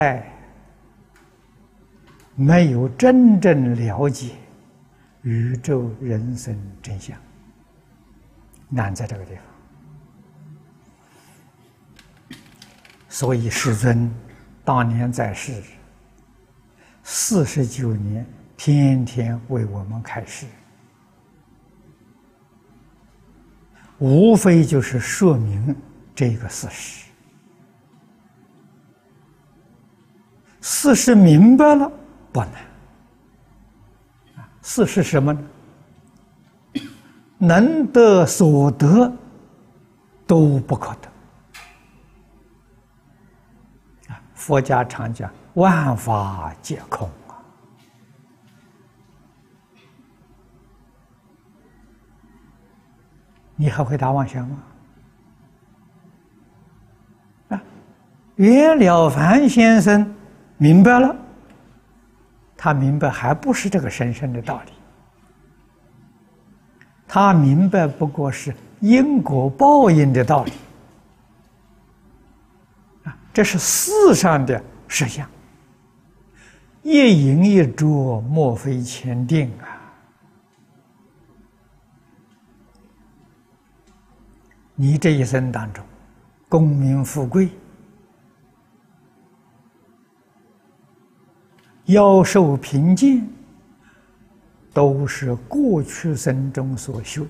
没有真正了解宇宙人生真相，难在这个地方。所以世尊当年在世49年，天天为我们开示，无非就是说明这个事实。事实明白了不难，事实什么呢？能得所得都不可得。佛家常讲万法皆空啊，你还会打妄想吗？袁了凡先生明白了，他明白还不是这个神圣的道理，他明白不过是因果报应的道理。这是世上的实相，一饮一啄，莫非前定啊！你这一生当中，功名富贵、夭寿贫贱，都是过去生中所修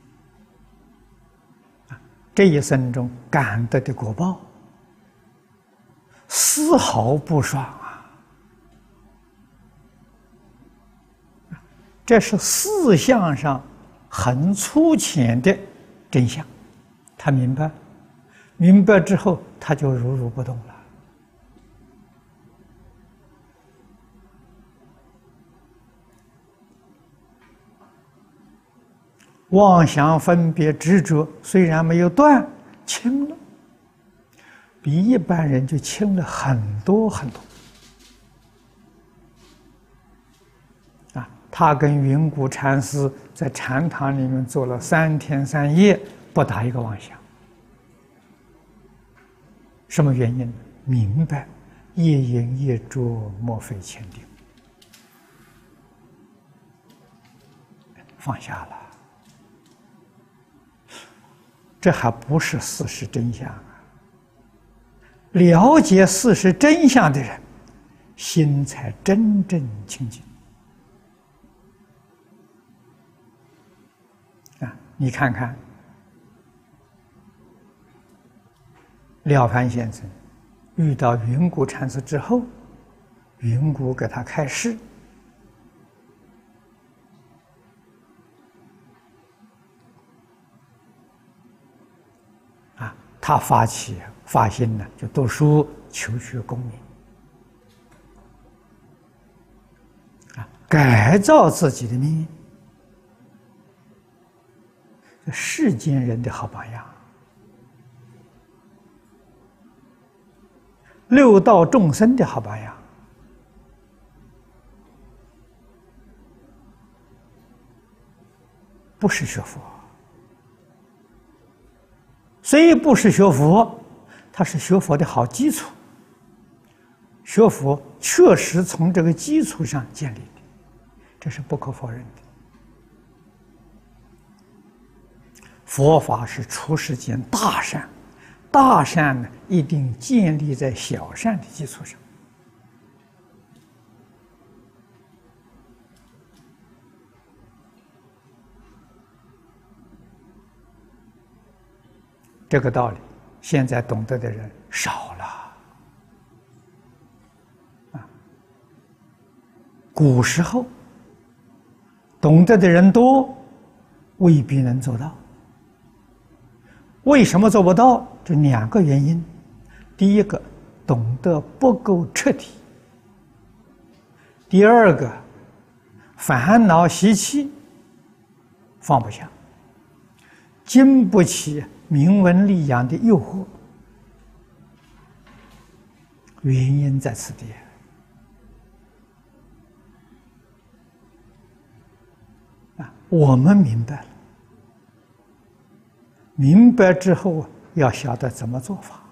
的，这一生中感得的果报，丝毫不爽啊！这是四相上很粗浅的真相，他明白，明白之后他就如如不动了。妄想分别执着虽然没有断，轻了，比一般人就轻了很多很多。他跟云谷禅师在禅堂里面坐了3天3夜，不打一个妄想。什么原因？明白一饮一啄，莫非前定，放下了。这还不是事实真相啊！了解事实真相的人，心才真正清净。你看看了凡先生遇到云谷禅师之后，云谷给他开示，他发心呢，就读书求取功名，改造自己的命运，世间人的好榜样，六道众生的好榜样。不是学佛，虽不是学佛，他是学佛的好基础。学佛确实从这个基础上建立的，这是不可否认的。佛法是出世间大善，大善呢一定建立在小善的基础上。这个道理，现在懂得的人少了。古时候懂得的人多，未必能做到。为什么做不到？这2个原因。第一个，懂得不够彻底；第二个，烦恼习气放不下，经不起名闻利养的诱惑，原因在此地。我们明白了，明白之后要晓得怎么做法。